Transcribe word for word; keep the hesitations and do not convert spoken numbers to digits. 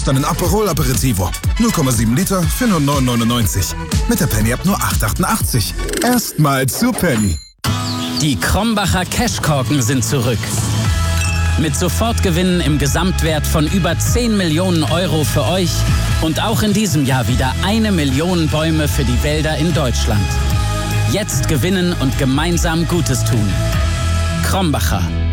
jetzt einen Aperol Aperitivo. null Komma sieben Liter für nur neun neunundneunzig. Mit der Penny-App nur acht achtundachtzig. Erstmal zu Penny. Die Krombacher Cashkorken sind zurück. Mit Sofortgewinnen im Gesamtwert von über zehn Millionen Euro für euch und auch in diesem Jahr wieder eine Million Bäume für die Wälder in Deutschland. Jetzt gewinnen und gemeinsam Gutes tun. Krombacher.